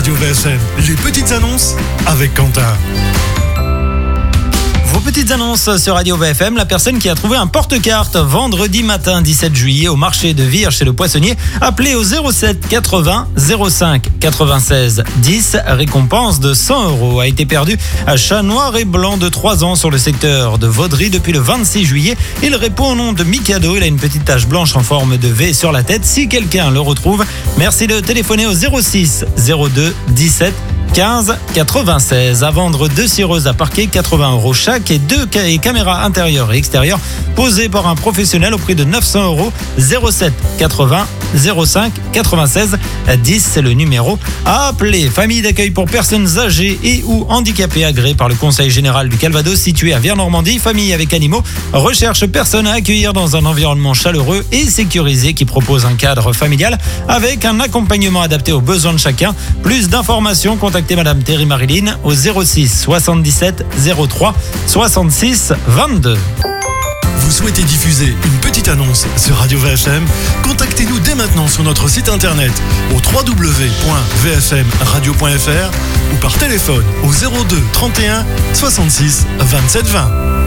Radio VFM, les petites annonces avec Quentin. Vos petites annonces sur Radio VFM, la personne qui a trouvé un porte-carte vendredi matin 17 juillet au marché de Vire chez le poissonnier, appelez au 07 80 05 96 10, récompense de 100 €, a été perdu à chat noir et blanc de 3 ans sur le secteur de Vaudry depuis le 26 juillet. Il répond au nom de Mikado, il a une petite tache blanche en forme de V sur la tête. Si quelqu'un le retrouve, merci de téléphoner au 06 02 17 15 96. À vendre 2 cireuses à parquet, 80 € chaque, et 2 caméras intérieures et extérieures posées par un professionnel au prix de 900 €. 07 80 05 96 10, c'est le numéro à appeler. Famille d'accueil pour personnes âgées et ou handicapées agréée par le Conseil général du Calvados, situé à Vire-Normandie. Famille avec animaux recherche personne à accueillir dans un environnement chaleureux et sécurisé qui propose un cadre familial avec un accompagnement adapté aux besoins de chacun. Plus d'informations, contactez Madame Thierry Marilyn au 06 77 03 66 22. Vous souhaitez diffuser une petite annonce sur Radio VFM? Contactez-nous dès maintenant sur notre site internet au www.vfmradio.fr ou par téléphone au 02 31 66 27 20.